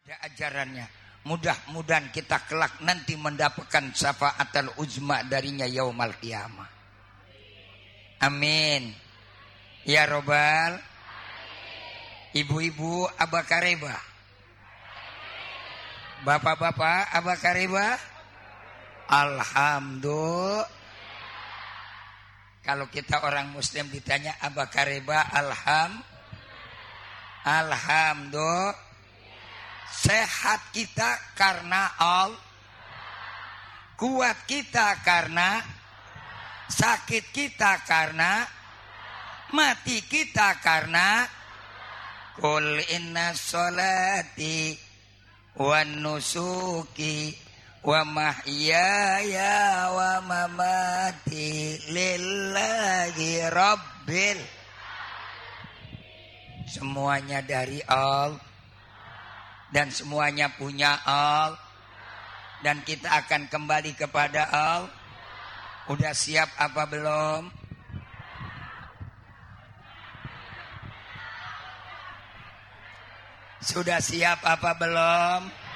ada ajarannya. Mudah-mudahan kita kelak nanti mendapatkan syafaatul uzma darinya yaumal qiyamah. Amin. Ya robbal. Ibu-ibu abakareba, bapak-bapak abakareba, alhamdulillah. Kalau kita orang muslim ditanya abakareba, alhamdulillah. Sehat kita karena Allah, kuat kita karena, sakit kita karena, mati kita karena. Qul inna sholati wa nusuki wa mahyaya wa mamati lillahi rabbil. Semuanya dari Allah dan semuanya punya Allah, dan kita akan kembali kepada Allah. Udah siap apa belum? Sudah siap apa belum?